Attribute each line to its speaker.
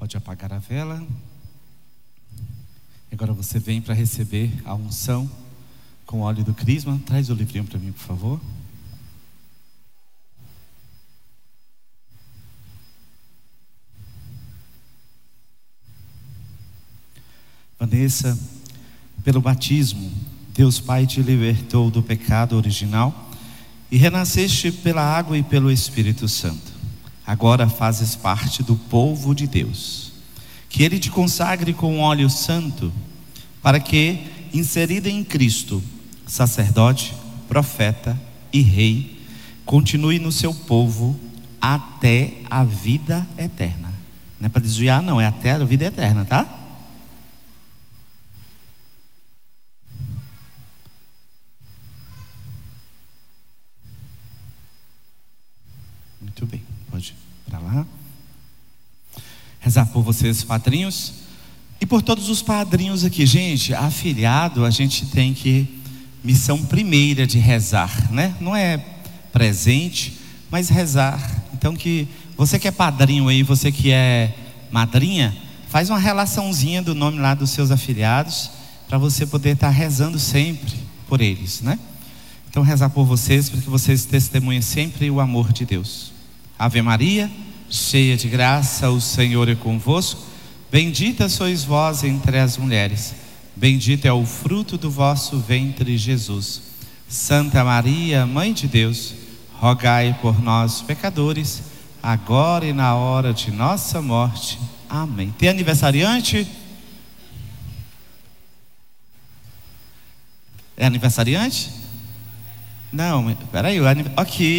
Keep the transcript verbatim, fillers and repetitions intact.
Speaker 1: Pode apagar a vela. Agora você vem para receber a unção com o óleo do crisma. Traz o livrinho para mim, por favor. Vanessa, pelo batismo, Deus Pai te libertou do pecado original e renasceste pela água e pelo Espírito Santo. Agora fazes parte do povo de Deus. Que Ele te consagre com óleo santo, para que, inserida em Cristo, sacerdote, profeta e rei, continue no seu povo até a vida eterna. Não é para desviar, não, é até a vida eterna, tá? Muito bem, pode ir para lá. Rezar por vocês, padrinhos, e por todos os padrinhos aqui. Gente, afilhado, a gente tem que, missão primeira de rezar, né? Não é presente, mas rezar. Então, que você que é padrinho aí, você que é madrinha, faz uma relaçãozinha do nome lá dos seus afilhados, para você poder estar rezando sempre por eles, né? Então, rezar por vocês, para que vocês testemunhem sempre o amor de Deus. Ave Maria, cheia de graça, o Senhor é convosco. Bendita sois vós entre as mulheres, bendito é o fruto do vosso ventre, Jesus. Santa Maria, Mãe de Deus, rogai por nós, pecadores, agora e na hora de nossa morte. Amém. Tem aniversariante? É aniversariante? Não, peraí, aqui.